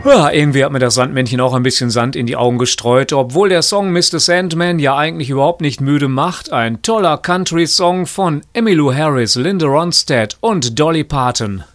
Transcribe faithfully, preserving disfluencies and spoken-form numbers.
Ja, irgendwie hat mir das Sandmännchen auch ein bisschen Sand in die Augen gestreut, obwohl der Song Mister Sandman ja eigentlich überhaupt nicht müde macht. Ein toller Country-Song von Emmylou Harris, Linda Ronstadt und Dolly Parton.